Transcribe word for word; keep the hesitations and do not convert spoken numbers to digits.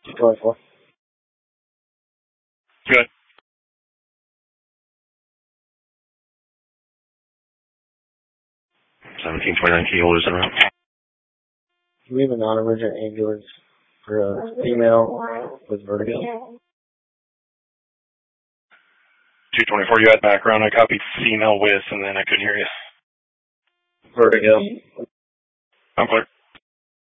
two twenty-four. Good. seventeen twenty-nine key holders in route. Do we have a non-emergent ambulance for a female with vertigo? two twenty-four, you had background. I copied female with, and then I couldn't hear you. Vertigo. I'm clear.